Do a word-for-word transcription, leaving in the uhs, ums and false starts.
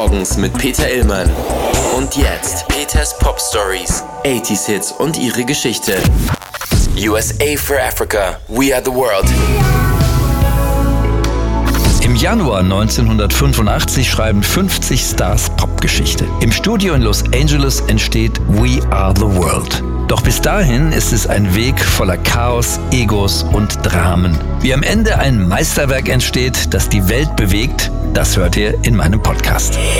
Morgens mit Peter Illmann. Und jetzt Peters Pop Stories, achtziger Hits und ihre Geschichte. U S A for Africa, we are the world. Im Januar neunzehnhundertfünfundachtzig schreiben fünfzig Stars Popgeschichte. Im Studio in Los Angeles entsteht We Are the World. Doch bis dahin ist es ein Weg voller Chaos, Egos und Dramen. Wie am Ende ein Meisterwerk entsteht, das die Welt bewegt, das hört ihr in meinem Podcast.